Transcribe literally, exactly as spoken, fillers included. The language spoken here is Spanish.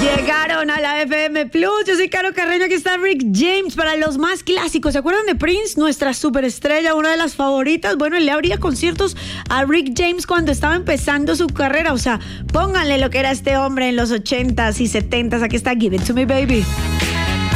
Llegaron a la F M Plus. Yo soy Caro Carreño. Aquí está Rick James para los más clásicos. ¿Se acuerdan de Prince? Nuestra superestrella, una de las favoritas. Bueno, él le abría conciertos a Rick James cuando estaba empezando su carrera. O sea, pónganle lo que era este hombre en los ochentas y setentas. Aquí está Give It To Me Baby.